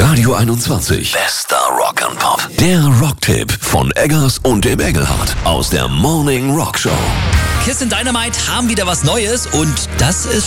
Radio 21. Bester Rock and Pop. Der Rocktipp von Eggers und dem Engelhardt aus der Morning Rock Show. Kiss in Dynamite haben wieder was Neues und das ist